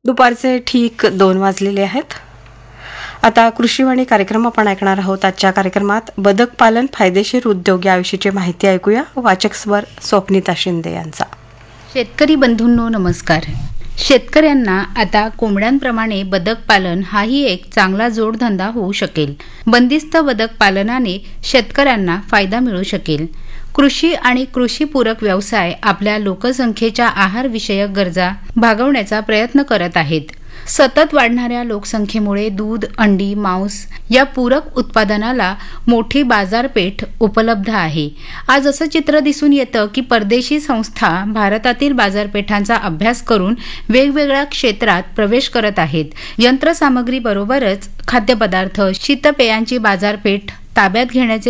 दुपारचे ठीक 2 वाजलेले आहेत. आता कृषीवाणी कार्यक्रम आपण ऐकणार आहोत. आजच्या कार्यक्रमात बदक पालन फायदेशीर उद्योग याविषयीची माहिती ऐकूया. वाचक स्वर स्वप्निता शिंदे यांचा. शेतकरी बंधूंनो नमस्कार. शेतकऱ्यांना आता कोंबड्यांप्रमाणे बदक पालन हाही एक चांगला जोडधंदा होऊ शकेल. बंदिस्त बदक पालनाने शेतकऱ्यांना फायदा मिळू शकेल. कृषी आणि कृषीपूरक व्यवसाय आपल्या लोकसंख्येच्या आहारविषयक गरजा भागवण्याचा प्रयत्न करत आहेत. सतत वाढणाऱ्या लोकसंख्येमुळे दूध, अंडी, मांस या पूरक उत्पादनाला मोठी बाजारपेठ उपलब्ध आहे. आज असं चित्र दिसून येतं की परदेशी संस्था भारतातील बाजारपेठांचा अभ्यास करून वेगवेगळ्या क्षेत्रात प्रवेश करत आहेत. यंत्रसामग्री बरोबरच खाद्यपदार्थ, शीतपेयांची बाजारपेठ ताब्यात घेण्याचे